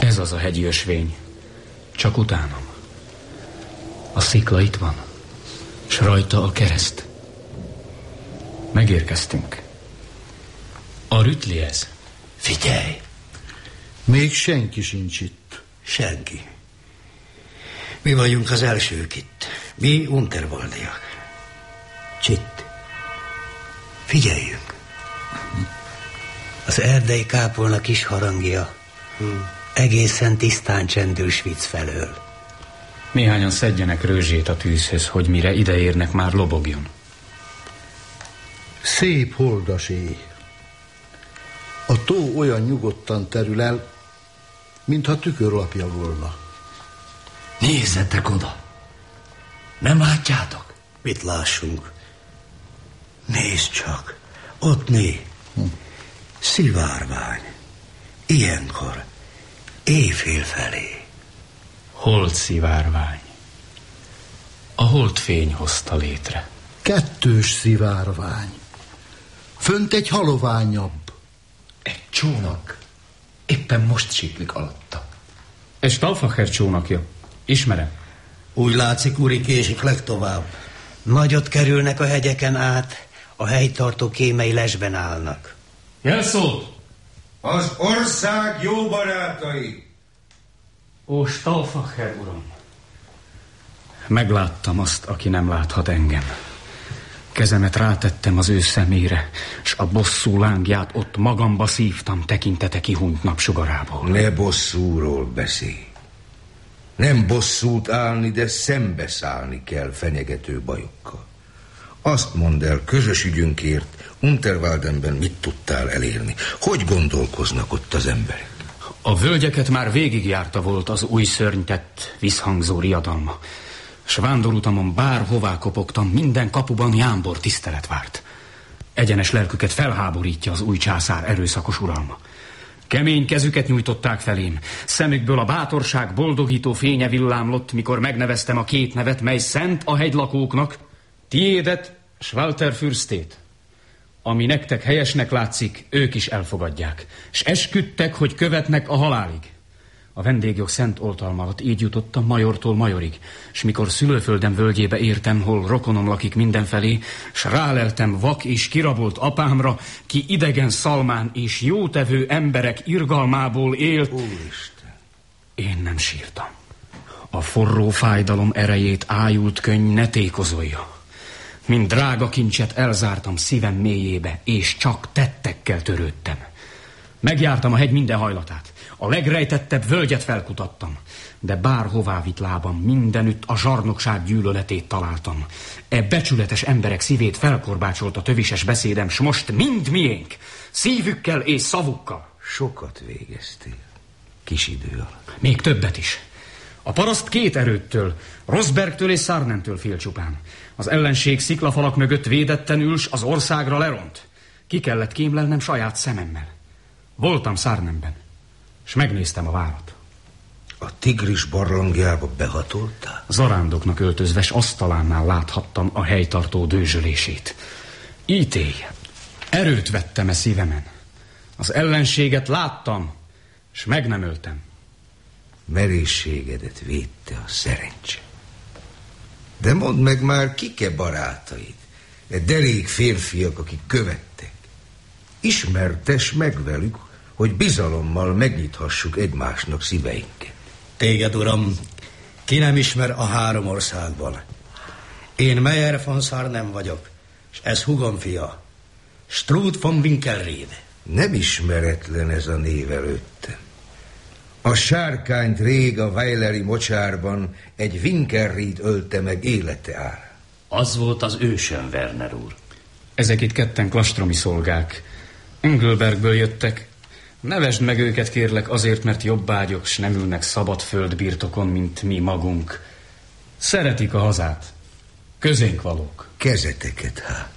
Ez az a hegyi ösvény. Csak utánam. A szikla itt van, s rajta a kereszt. Megérkeztünk. A rütli ez. Figyelj! Még senki sincs itt. Senki. Mi vagyunk az elsők itt. Mi unterwaldiak. Csitt. Figyeljünk. Az erdei kápolna kis harangja. Egészen tisztán csendül Svic felől. Néhányan szedjenek rőzsét a tűzhöz, hogy mire ideérnek, már lobogjon. Szép holdas éj. A tó olyan nyugodtan terül el, mintha tükörlapja volna. Nézzetek oda! Nem látjátok? Mit lássunk? Nézd csak, ott mi? Szivárvány. Ilyenkor, éjfél felé. Holdszivárvány. A holdfény hozta létre. Kettős szivárvány. Fönt egy haloványabb. Egy csónak. Éppen most siklik alatta. Ez Stauffacher csónakja. Ismerem. Úgy látszik, úri késik legtovább. Nagyot kerülnek a hegyeken át, a helytartó kémei lesben állnak. Jelszót! Az ország jó barátai! Ó, Stauffacher uram! Megláttam azt, aki nem láthat engem. Kezemet rátettem az ő szemére, s a bosszú lángját ott magamba szívtam tekintete kihunyt napsugarából. Ne bosszúról beszélj. Nem bosszút állni, de szembeszállni kell fenyegető bajokkal. Azt mondd el, közös ügyünkért Unterwaldenben mit tudtál elérni? Hogy gondolkoznak ott az emberek? A völgyeket már végigjárta volt az új szörnytett, visszhangzó riadalma. S vándorutamon bárhová kopogtam, minden kapuban jámbor tisztelet várt. Egyenes lelküket felháborítja az új császár erőszakos uralma. Kemény kezüket nyújtották felém. Szemükből a bátorság boldogító fénye villámlott, mikor megneveztem a két nevet, mely szent a hegylakóknak, tiédet, s Walter Fürstét. Ami nektek helyesnek látszik, ők is elfogadják, s esküdtek, hogy követnek a halálig. A vendégjog szent oltalma alatt így jutottam majortól majorig, s mikor szülőföldem völgyébe értem, hol rokonom lakik mindenfelé, s ráleltem vak és kirabolt apámra, ki idegen szalmán és jótevő emberek irgalmából élt. Úristen! Én nem sírtam. A forró fájdalom erejét ájult könny ne tékozolja. Mint drága kincset elzártam szívem mélyébe, és csak tettekkel törődtem. Megjártam a hegy minden hajlatát. A legrejtettebb völgyet felkutattam, de bárhová vitt lábam, mindenütt a zsarnokság gyűlöletét találtam. E becsületes emberek szívét felkorbácsolt a tövises beszédem, s most mind miénk, szívükkel és szavukkal. Sokat végeztél, kis idő alatt. Még többet is. A paraszt két erődtől, Rosbergtől és Sarnentől fél csupán. Az ellenség sziklafalak mögött védetten ül, s az országra leront. Ki kellett kémlelnem saját szememmel. Voltam Sarnenben, és megnéztem a várat. A Tigris barlangjába behatoltál? Zarándoknak öltözve, s asztalánál láthattam a helytartó dőzsölését. Ítély, erőt vettem szívemen. Az ellenséget láttam, s meg nem öltem. Merészségedet védte a szerencse. De mondd meg már, kik-e barátaid? E derék férfiak, akik követtek. Ismertess meg velük, hogy bizalommal megnyithassuk egymásnak szíveinket. Téged, uram, ki nem ismer a három országban? Én Meyer von Sarnen vagyok, és ez hugom fia, Struth von Winkelried. Nem ismeretlen ez a név előttem. A sárkányt rég a Weileri mocsárban egy Winkelried ölte meg élete árán. Az volt az ősön, Werner úr. Ezek itt ketten klastromi szolgák. Engelbergből jöttek. Nevesd meg őket, kérlek, azért, mert jobbágyok, s nem ülnek szabad földbirtokon, mint mi magunk. Szeretik a hazát. Közénk valók. Kezeteket hát.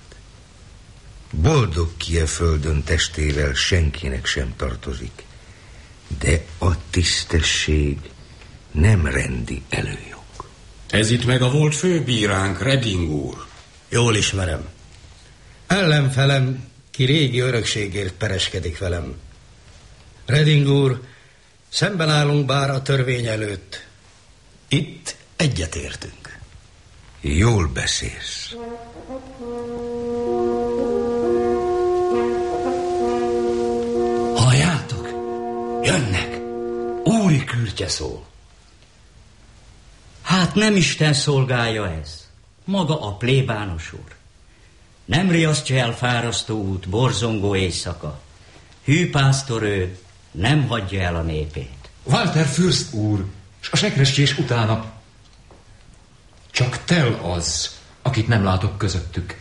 Boldog ki a földön testével senkinek sem tartozik. De a tisztesség nem rendi előjog. Ez itt meg a volt főbíránk, Reding úr. Jól ismerem. Ellenfelem, ki régi örökségért pereskedik velem. Reding úr, Szemben állunk bár a törvény előtt. Itt egyetértünk. Jól beszélsz. Halljátok? Jönnek. Úri kürtye szól. Hát nem Isten szolgálja ez, maga a plébános úr. Nem riasztja el fárasztó út, borzongó éjszaka. Hű pásztor ő, nem hagyja el a népét. Walter Fürst úr, s a segrestés utána. Csak Tell az, akit nem látok közöttük.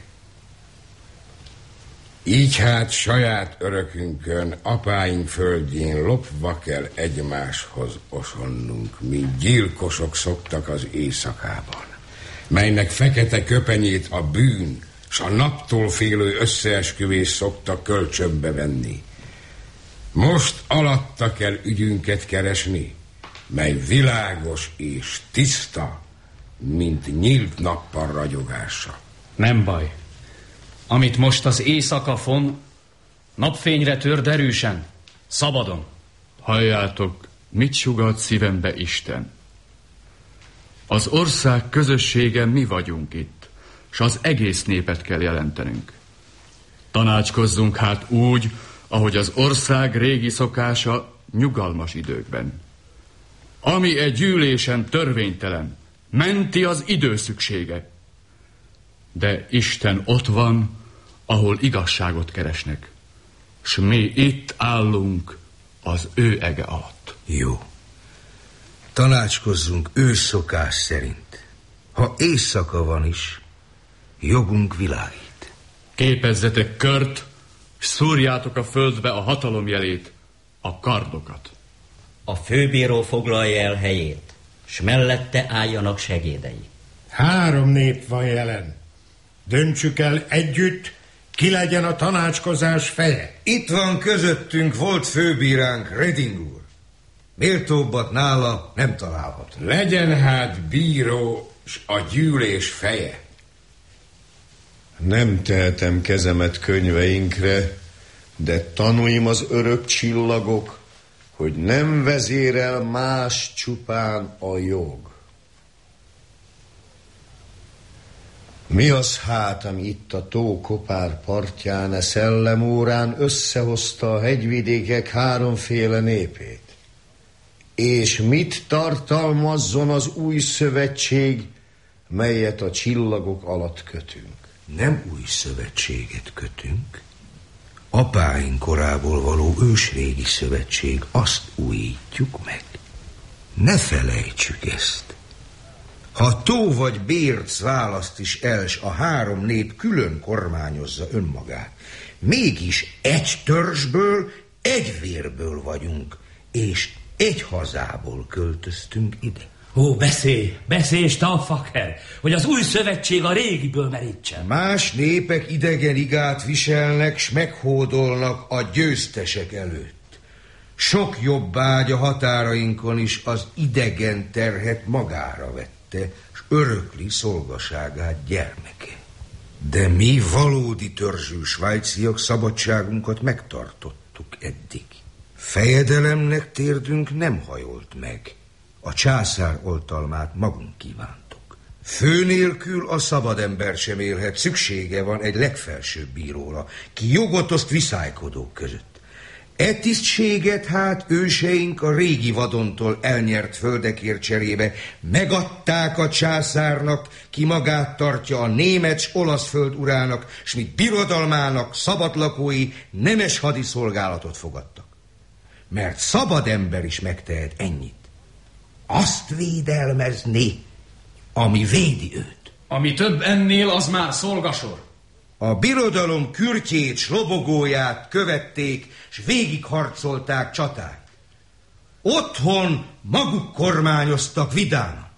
Így hát saját örökünkön, apáink földjén lopva kell egymáshoz osonnunk, mint gyilkosok szoktak az éjszakában, melynek fekete köpenyét a bűn, s a naptól félő összeesküvés szokta kölcsönbe venni. Most alatta kell ügyünket keresni, mely világos és tiszta, mint nyílt nappal ragyogása. Nem baj. Amit most az éjszaka fon, napfényre tör erősen, szabadon. Halljátok, mit sugalt szívembe Isten. Az ország közössége mi vagyunk itt, s az egész népet kell jelentenünk. Tanácskozzunk hát úgy, ahogy az ország régi szokása nyugalmas időkben. Ami egy gyűlésen törvénytelen, menti az idő szüksége. De Isten ott van, ahol igazságot keresnek, s mi itt állunk az ő ege alatt. Jó. Tanácskozzunk ősszokás szerint. Ha éjszaka van is, jogunk világít. Képezzetek kört, s szúrjátok a földbe a hatalom jelét, a kardokat. A főbíró foglalja el helyét, s mellette álljanak segédei. 3 nép van jelen. Döntsük el együtt, ki legyen a tanácskozás feje. Itt van közöttünk volt főbíránk, Reding úr. Méltóbbat nála nem találhat. Legyen hát bíró s a gyűlés feje. Nem tehetem kezemet könyveinkre, de tanuim az örök csillagok, hogy nem vezérel más csupán a jog. Mi az hát, ami itt a tó kopár partján, e szellemórán összehozta a hegyvidékek 3 népét? És mit tartalmazzon az új szövetség, melyet a csillagok alatt kötünk? Nem új szövetséget kötünk. Apáink korából való ősrégi szövetség, azt újítjuk meg. Ne felejtsük ezt. Ha tó vagy bérc választ is el, s a 3 nép külön kormányozza önmagát, mégis egy törzsből, egy vérből vagyunk, és egy hazából költöztünk ide. Ó, beszélj, Stauffacher, hogy az új szövetség a régiből merítsen. Más népek idegen igát viselnek, s meghódolnak a győztesek előtt. Sok jobbágy a határainkon is az idegen terhet magára vette, s örökli szolgaságát gyermeke. De mi valódi törzsű svájciak szabadságunkat megtartottuk eddig. Fejedelemnek térdünk nem hajolt meg. A császár oltalmát magunk kívántuk. Fő nélkül a szabad ember sem élhet, szüksége van egy legfelsőbb bíróra, ki jogot oszt viszálykodók között. E tisztséget hát őseink a régi vadontól elnyert földekért cserébe megadták a császárnak, ki magát tartja a német s olasz föld urának, s mint birodalmának szabadlakói nemes hadiszolgálatot fogadtak. Mert szabad ember is megtehet ennyit. Azt védelmezni, ami védi őt. Ami több ennél, az már szolgasor. A birodalom kürtjét s lobogóját követték, s végigharcolták csaták. Otthon maguk kormányoztak vidáman.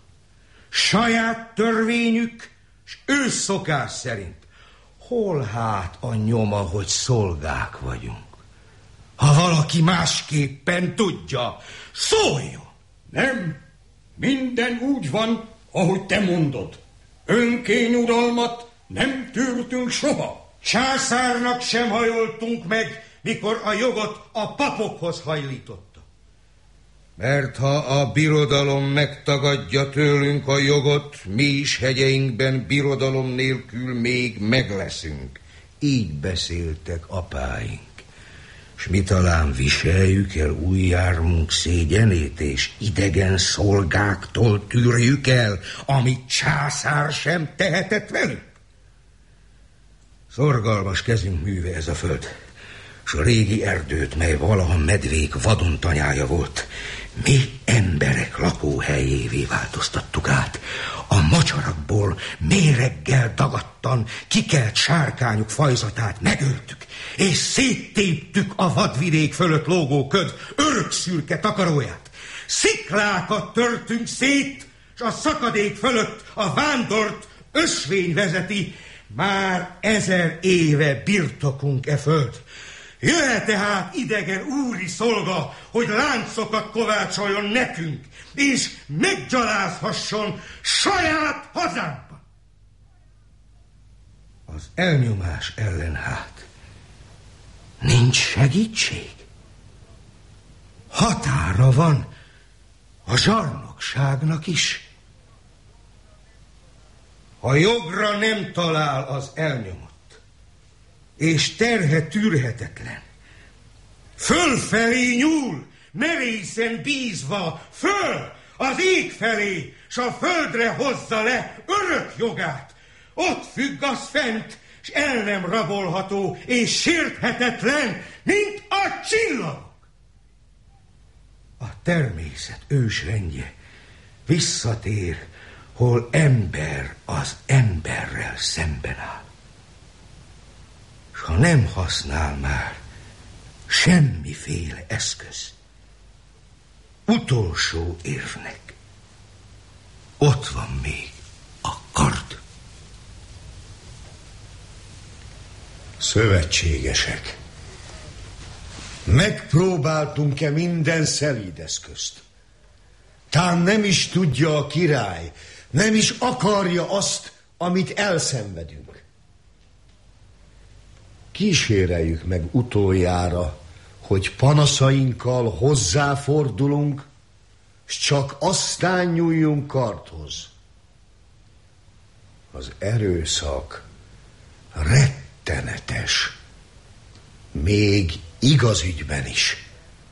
Saját törvényük s ősszokás szerint. Hol hát a nyoma, hogy szolgák vagyunk? Ha valaki másképpen tudja, szóljon! Nem, minden úgy van, ahogy te mondod. Önkényuralmat nem tűrtünk soha. Császárnak sem hajoltunk meg, mikor a jogot a papokhoz hajlította. Mert szabad ember is megtehet ennyit. Azt védelmezni, ami védi őt. A birodalom kürtjét s lobogóját követték, s végigharcolták csaták. Otthon maguk kormányoztak vidáman. Saját törvényük s ősszokás szerint. Hol hát a nyoma, hogy szolgák vagyunk? Ha valaki másképpen tudja, szóljon! Nem, minden úgy van, ahogy te mondod. Önkényuralmat nem tűrtünk soha. Császárnak sem hajoltunk meg, mikor a jogot a papokhoz hajlította. Mert ha a birodalom megtagadja tőlünk a jogot, mi is hegyeinkben birodalom nélkül még megleszünk. Így beszéltek apáink. S mi talán viseljük el új jármunk szégyenét, és idegen szolgáktól tűrjük el, amit császár sem tehetett velünk? Szorgalmas kezünk műve ez a föld, s a régi erdőt, mely valaha medvék vadontanyája volt, mi emberek lakóhelyévé változtattuk át. A mocsarakból méreggel dagadtan kikelt sárkányok fajzatát megöltük, és széttéptük a vadvidék fölött lógó köd örökszürke takaróját. Sziklákat törtünk szét, s a szakadék fölött a vándort ösvény vezeti. Már 1000 éve birtokunk e föld. Jöhet tehát idegen úri szolga, hogy láncokat kovácsoljon nekünk, és meggyalázhasson saját hazánkba. Az elnyomás ellen hát nincs segítség. Határa van a zsarnokságnak is. Ha jogra nem talál az elnyomott, és terhe tűrhetetlen, fölfelé nyúl, merészen bízva, föl az ég felé, s a földre hozza le örök jogát. Ott függ az fent, s el nem rabolható, és sérthetetlen, mint a csillagok. A természet ősrendje visszatér, hol ember az emberrel szemben áll. S ha nem használ már semmiféle eszköz, utolsó érvnek ott van még a kard. Szövetségesek, megpróbáltunk-e minden szelíd eszközt? Tán nem is tudja a király, nem is akarja azt, amit elszenvedünk. Kíséreljük meg utoljára, hogy panaszainkkal hozzáfordulunk, s csak aztán nyúljunk kardhoz. Az erőszak rettenetes, még igaz ügyben is.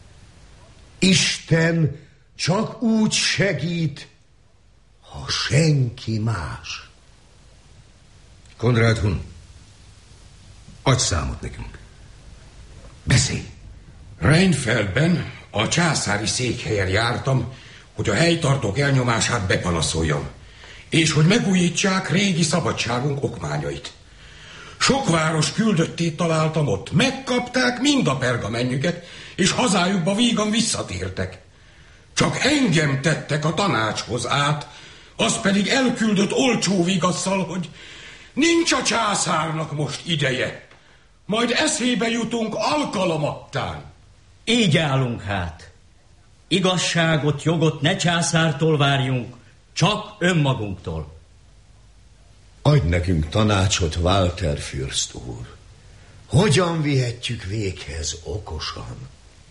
Isten csak úgy segít, ha senki más. Konrád Hun, adj számot nekünk. Beszélj! Rheinfeldben a császári székhelyen jártam, hogy a helytartók elnyomását bepanaszoljam, és hogy megújítsák régi szabadságunk okmányait. Sok város küldöttét találtam ott, megkapták mind a pergamenjüket, és hazájukba vígan visszatértek. Csak engem tettek a tanácshoz át, az pedig elküldött olcsó vigasszal, hogy nincs a császárnak most ideje, majd eszébe jutunk alkalomattán. Így állunk hát. Igazságot, jogot ne császártól várjunk, csak önmagunktól. Adj nekünk tanácsot, Walter Fürst úr. Hogyan vihetjük véghez okosan?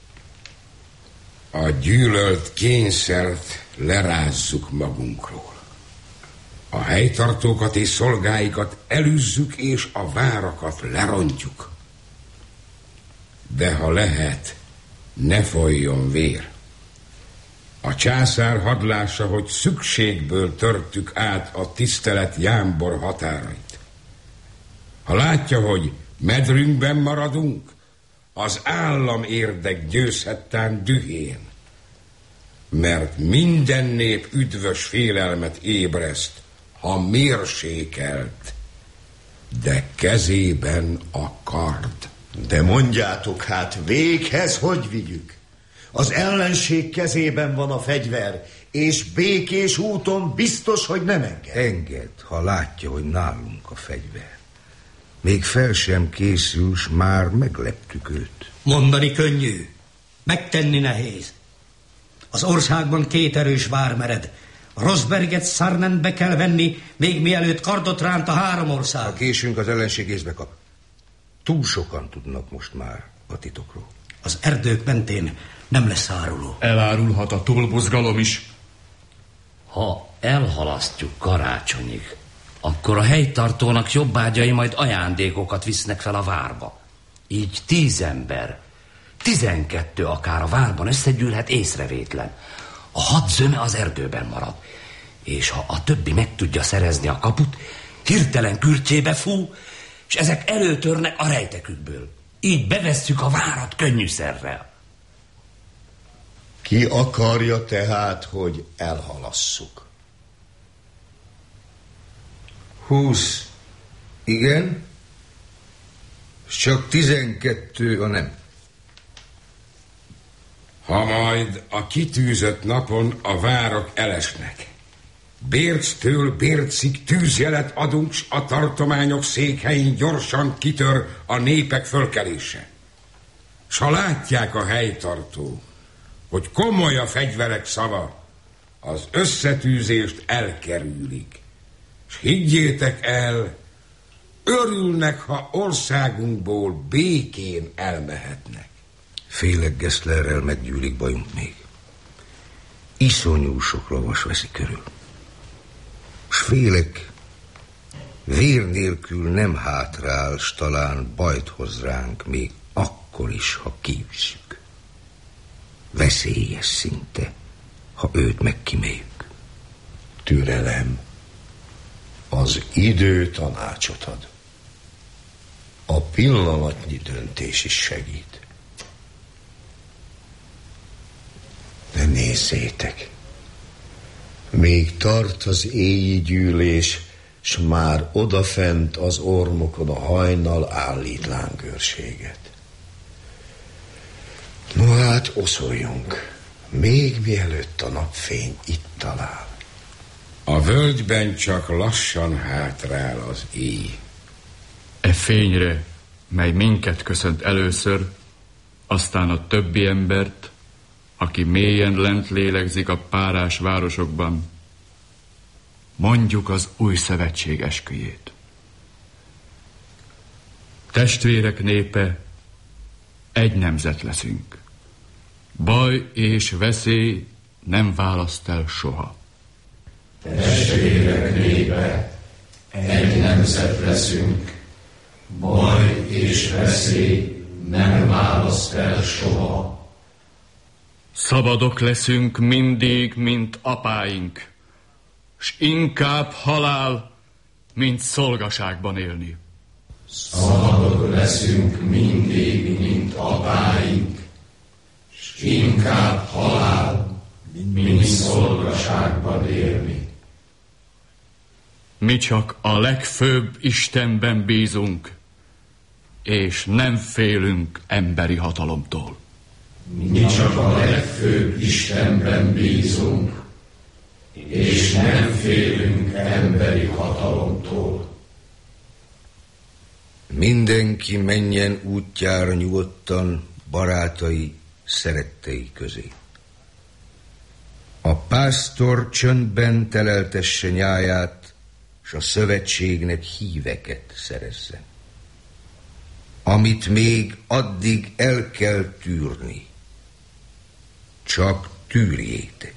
A gyűlölt kényszert lerázzuk magunkról. A helytartókat és szolgáikat elűzzük, és a várakat lerontjuk. De ha lehet, ne folyjon vér. A császár hadlása, hogy szükségből törtük át a tisztelet jámbor határait. Ha látja, hogy medrünkben maradunk, az állam érdek győzhettán dühén. Mert minden nép üdvös félelmet ébreszt, ha mérsékelt, de kezében a kard. De mondjátok hát, véghez hogy vigyük? Az ellenség kezében van a fegyver, és békés úton biztos, hogy nem enged. Enged, ha látja, hogy nálunk a fegyver. Még fel sem készül, s már megleptük őt. Mondani könnyű, megtenni nehéz. Az országban 2 erős vár mered. Rosberget Sarnenbe kell venni, még mielőtt kardot ránt a 3 ország. Ha késünk, az ellenség észbe kap. Túl sokan tudnak most már a titokról. az erdők mentén nem lesz áruló. Elárulhat a túlbuzgalom is. Ha elhalasztjuk karácsonyig, akkor a helytartónak jobbágyai majd ajándékokat visznek fel a várba. Így 10 ember, 12 akár a várban összegyűlhet észrevétlen. A 6 zöme az erdőben marad. És ha a többi meg tudja szerezni a kaput, hirtelen kürtjébe fú, és ezek előtörnek a rejtekükből. Így bevesszük a várat könnyűszerrel. Ki akarja tehát, hogy elhalasszuk? 20 igen, és csak 12 a nem. Ha majd a kitűzött napon a várak elesnek, Bérctől Bércig tűzjelet adunk, s a tartományok székhelyén gyorsan kitör a népek fölkelése. S ha látják a helytartó, hogy komoly a fegyverek szava, az összetűzést elkerülik. S higgyétek el, örülnek, ha országunkból békén elmehetnek. Félek, Gesslerrel meggyűlik bajunk még. Iszonyú sok lovas veszi körül. S félek, vér nélkül nem hátrál, s talán bajt hoz ránk, még akkor is, ha kiüsszük. Veszélyes szinte, ha őt megkíméljük. Türelem. Az idő tanácsot ad. A pillanatnyi döntés is segít. De nézzétek! Még tart az éji gyűlés, s már odafent az ormokon a hajnal állít lángőrséget. No hát, oszoljunk, még mielőtt a napfény itt talál. A völgyben csak lassan hátrál az éj. E fényre, mely minket köszönt először, aztán a többi embert, aki mélyen lent lélegzik a párás városokban, mondjuk az új szövetség esküjét. Testvérek népe, egy nemzet leszünk. Baj és veszély nem választ el soha. Testvérek népe, egy nemzet leszünk. Baj és veszély nem választ el soha. Szabadok leszünk mindig, mint apáink, s inkább halál, mint szolgaságban élni. Szabadok leszünk mindig, mint apáink, s inkább halál, mint szolgaságban élni. Mi csak a legfőbb Istenben bízunk, és nem félünk emberi hatalomtól. Mi csak a legfőbb Istenben bízunk, és nem félünk emberi hatalomtól. Mindenki menjen útjára nyugodtan barátai, szerettei közé. A pásztor csöndben teleltesse nyáját, s a szövetségnek híveket szerezzen. Amit még addig el kell tűrni, csak tűrjétek.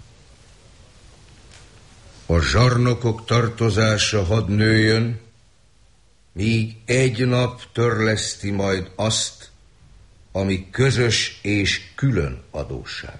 A zsarnokok tartozása hadd nőjön, míg egy nap törleszti majd azt, ami közös és külön adósság.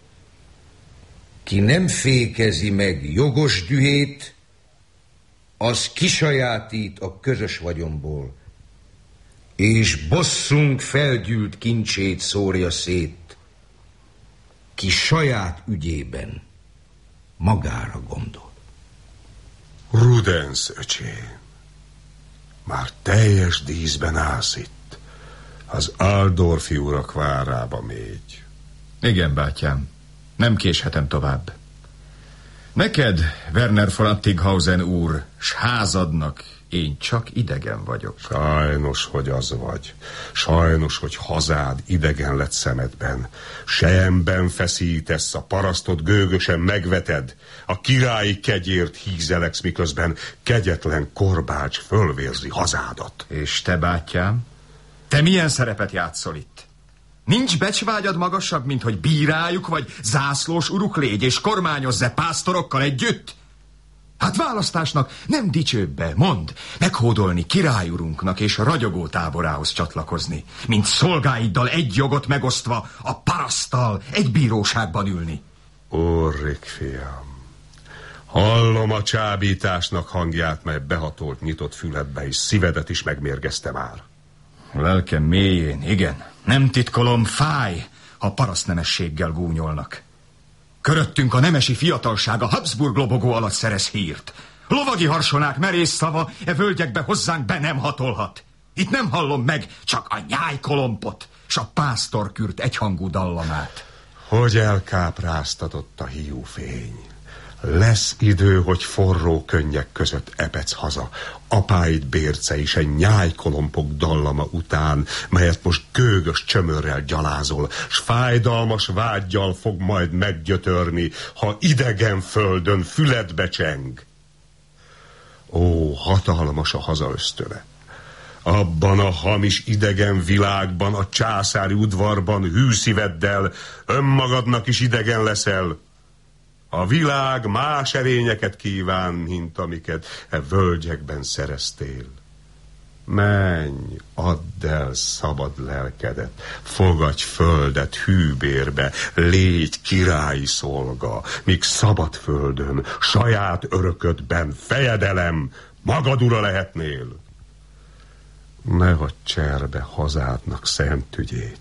Ki nem fékezi meg jogos dühét, az kisajátít a közös vagyonból, és bosszunk felgyűlt kincsét szórja szét, ki saját ügyében magára gondol. Rudensz, öcsém, már teljes díszben állsz itt, az Aldorfi urak várába mégy. Igen, bátyám, nem késhetem tovább. Neked, Werner von Attinghausen úr, s házadnak én csak idegen vagyok. Sajnos, hogy az vagy. Sajnos, hogy hazád idegen lett szemedben. Sejemben feszítesz, a parasztot gőgösen megveted, a királyi kegyért hízeleksz, miközben kegyetlen korbács fölvérzi hazádat. És te, bátyám? Te milyen szerepet játszol itt? Nincs becsvágyad magasabb, mint hogy bírájuk vagy zászlós uruk légy, és kormányozz-e pásztorokkal együtt? Hát választásnak nem dicsőbbe, mondd, meghódolni királyurunknak és a ragyogó táborához csatlakozni, mint szolgáiddal egy jogot megosztva a paraszttal egy bíróságban ülni. Orrik, fiam, hallom a csábításnak hangját, mely behatolt nyitott füledbe, és szívedet is megmérgezte már. Lelkem mélyén, igen, nem titkolom, fáj, ha parasztnemességgel gúnyolnak. Köröttünk a nemesi fiatalság a Habsburg lobogó alatt szerez hírt. Lovagi harsonák merész szava e völgyekbe hozzánk be nem hatolhat. Itt nem hallom meg csak a nyálykolompot, s a pásztorkürt egyhangú dallamát. Hogy elkápráztatott a hiúfény. Lesz idő, hogy forró könnyek között epedsz haza, apáid bérce is egy nyálykolompok dallama után, melyet most gőgös csömörrel gyalázol, s fájdalmas vággyal fog majd meggyötörni, ha idegen földön füledbe cseng. Ó, hatalmas a hazaösztöne. Abban a hamis idegen világban, a császári udvarban hűszíveddel önmagadnak is idegen leszel. A világ más erényeket kíván, mint amiket e völgyekben szereztél. Menj, add el szabad lelkedet, fogadj földet hűbérbe, légy királyi szolga, míg szabad földön, saját öröködben, fejedelem, magad ura lehetnél. Ne hagyj cserbe hazádnak szent ügyét.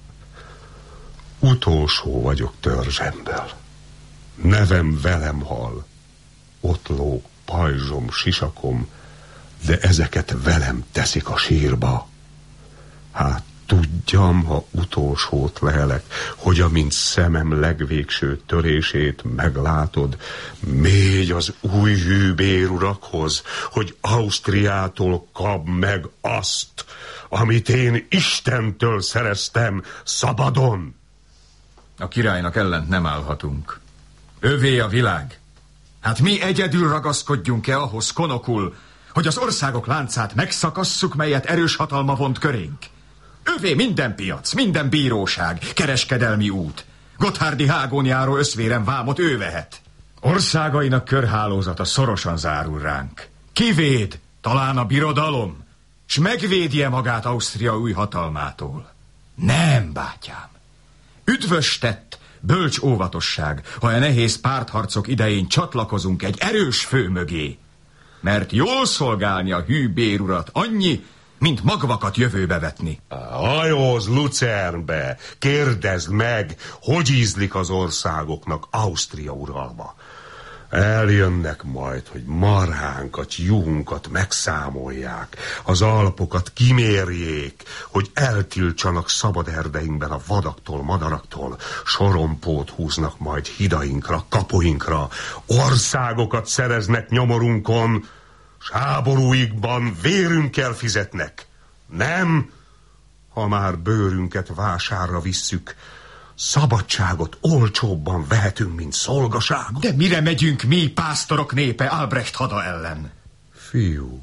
Utolsó vagyok törzsemből. Nevem velem hal. Ott lóg pajzsom, sisakom, de ezeket velem teszik a sírba. Hát tudjam, ha utolsót lehelek, hogy amint szemem legvégső törését meglátod, mégy az új hűbérurakhoz, hogy Ausztriától kap meg azt, amit én Istentől szereztem szabadon. A királynak ellent nem állhatunk. Övé a világ. Hát mi egyedül ragaszkodjunk-e ahhoz, konokul, hogy az országok láncát megszakasszuk, melyet erős hatalma vont körénk? Övé minden piac, minden bíróság, kereskedelmi út. Gotthárdi hágón járó összvéren vámot ő vehet. Országainak körhálózata szorosan zárul ránk. Kivéd, talán a birodalom, s megvédje magát Ausztria új hatalmától. Nem, bátyám. Üdvös tett, bölcs óvatosság, ha a nehéz pártharcok idején csatlakozunk egy erős fő mögé. Mert jól szolgálni a hű bérurat annyi, mint magvakat jövőbe vetni. Hajózz Lucernbe, kérdezd meg, hogy ízlik az országoknak Ausztria uralma. Eljönnek majd, hogy marhánkat, juhunkat megszámolják, az Alpokat kimérjék, hogy eltiltsanak szabad erdeinkben a vadaktól, madaraktól, sorompót húznak majd hidainkra, kapuinkra, országokat szereznek nyomorunkon, s háborúikban vérünkkel fizetnek. Nem, ha már bőrünket vásárra visszük, szabadságot olcsóbban vehetünk, mint szolgaságot. De mire megyünk mi, pásztorok népe, Albrecht hada ellen? Fiú,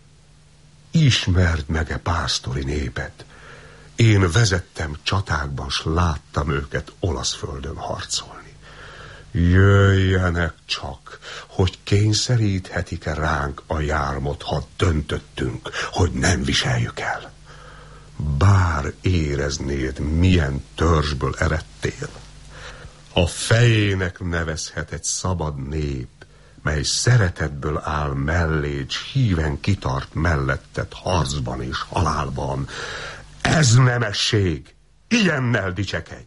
ismerd meg-e pásztori népet? Én vezettem csatákban, s láttam őket olasz földön harcolni. Jöjjenek csak, hogy kényszeríthetik-e ránk a jármot, ha döntöttünk, hogy nem viseljük el. Bár éreznéd, milyen törzsből eredtél. A fejének nevezhet egy szabad nép, mely szeretetből áll melléd, s híven kitart melletted harcban és halálban. Ez nemesség, ilyennel dicsekedj.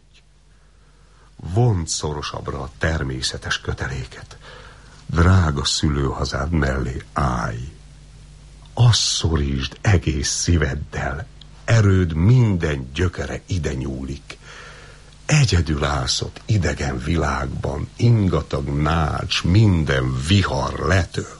Vond szorosabbra a természetes köteléket. Drága szülőhazád mellé állj. Azt szorítsd egész szíveddel, erőd minden gyökere ide nyúlik. Egyedül állsz ott idegen világban, ingatag nács, minden vihar letör.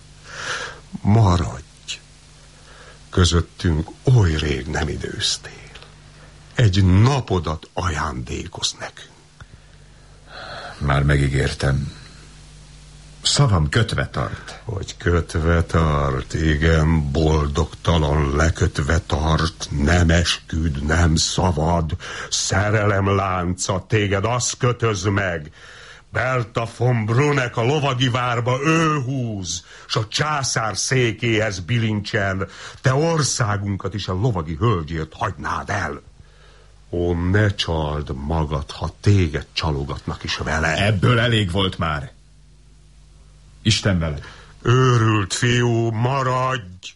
Maradj! Közöttünk oly rég nem időztél. Egy napodat ajándékozz nekünk. Már megígértem. szavam kötve tart. Hogy kötve tart, igen, boldogtalan lekötve tart, nem esküd, nem szavad, szerelem lánca, téged az kötöz meg. Berta von Brunnek a lovagi várba ő húz, s a császár székéhez bilincsen, te országunkat is a lovagi hölgyért hagynád el. Ó, ne csald magad, ha téged csalogatnak is vele. Ebből elég volt már. Isten veled. Őrült fiú, maradj!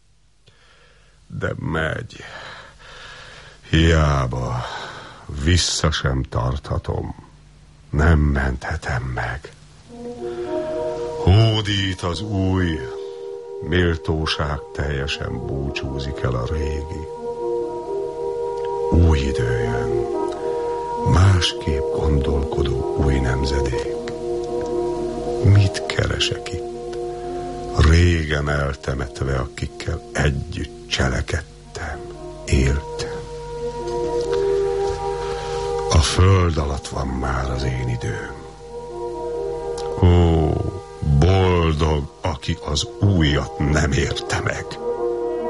De megy. Hiába, vissza sem tarthatom. Nem menthetem meg. Hódít az új, méltóság teljesen búcsúzik el a régi. Új idő jön, másképp gondolkodó új nemzedék. Mit keresek itt? Régen eltemetve, akikkel együtt cselekedtem, éltem. A föld alatt van már az én időm. Ó, boldog, aki az újat nem érte meg.